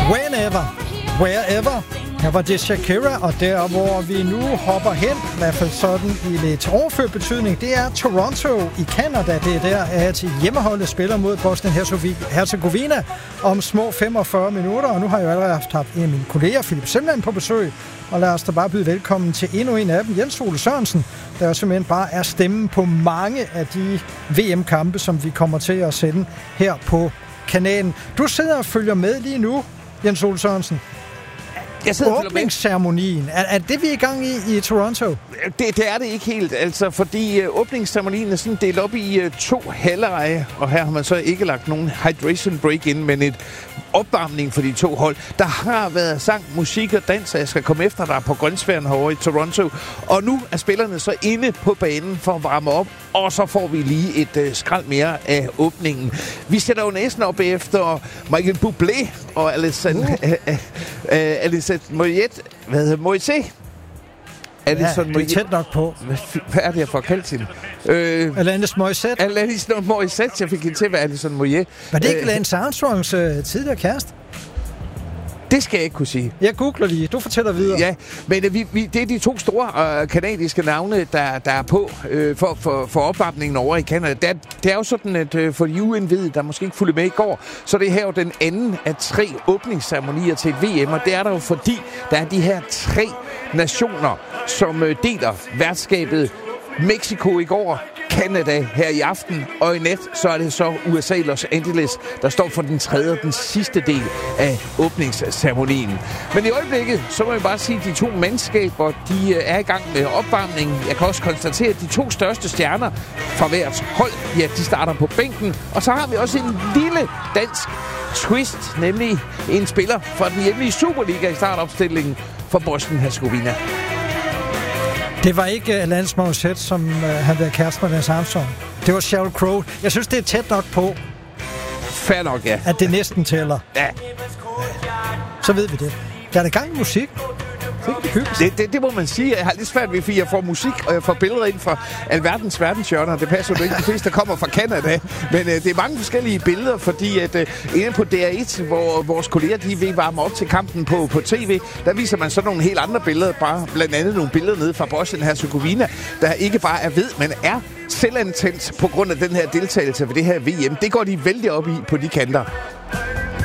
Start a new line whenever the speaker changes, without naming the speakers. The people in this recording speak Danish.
Whenever, Wherever. Her var det Shakira, og der hvor vi nu hopper hen, i hvert fald sådan i lidt overført betydning, det er Toronto i Canada. Det er der, at hjemmeholdet spiller mod Bosnien-Hercegovina om små 45 minutter, og nu har jeg jo allerede haft en af mine kolleger, Philip Semland, på besøg, og lad os da bare byde velkommen til endnu en af dem, Jens Ole Sørensen, der simpelthen bare er stemmen på mange af de VM-kampe, som vi kommer til at sende her på kanalen. Du sidder og følger med lige nu, Jens Ole Sørensen. Åbningsceremonien, er det vi er i gang i Toronto?
Det er det ikke helt, altså, fordi åbningsceremonien er sådan delt op i to halvleje, og her har man så ikke lagt nogen hydration break ind, men et opvarmning for de to hold. Der har været sang, musik og dans, og jeg skal komme efter dig på grønsværen herovre i Toronto, og nu er spillerne så inde på banen for at varme op, og så får vi lige et skrald mere af åbningen. Vi sætter jo næsten op efter Michael Bublé og Alison Moyet. Hvad hedder Moyet?
Alison Moyet. Det er tæt nok på.
Hvad er det, jeg får kaldt hende?
Alanis Morissette.
Alanis Morissette, jeg fik hende til at være Alison Moyet.
Var det ikke Lance Armstrongs tidligere kæreste?
Det skal jeg ikke kunne sige.
Jeg googler lige. Du fortæller videre.
Ja, men det er de to store kanadiske navne, der er på for opvarmningen over i Canada. Det er jo sådan, at for de uindvidede, der måske ikke fulgte med i går, så det her jo den anden af 3 åbningsceremonier til et VM, og det er der jo fordi, der er de her 3 nationer, som deler værtskabet. Mexico i går, Canada her i aften, og i nat, så er det så USA Los Angeles, der står for den tredje og den sidste del af åbningsceremonien. Men i øjeblikket, så må jeg bare sige, at de to mandskaber, de er i gang med opvarmningen. Jeg kan også konstatere, at de 2 største stjerner fra hvert hold, ja, de starter på bænken. Og så har vi også en lille dansk twist, nemlig en spiller fra den hjemlige Superliga i startopstillingen for Bosnien-Hercegovina.
Det var ikke Alanis Morissette, som havde været kæreste med Lance Armstrong. Det var Sheryl Crow. Jeg synes, det er tæt nok på,
fair nok, ja,
at det næsten tæller.
Ja.
Så ved vi det. Der er da gang i musik.
Det må man sige. Jeg har lidt svært ved, fordi jeg får musik, og jeg får billeder ind fra alverdens verdenshjørner. Det passer jo ikke. De fleste, der kommer fra Canada. Men det er mange forskellige billeder, fordi at inde på DR1, hvor vores kolleger, de vil varme op til kampen på tv, der viser man så nogle helt andre billeder. Bare blandt andet nogle billeder nede fra Bosnien-Hercegovina, der ikke bare er ved, men er selvantændt på grund af den her deltagelse ved det her VM. Det går de vældig op i på de kanter.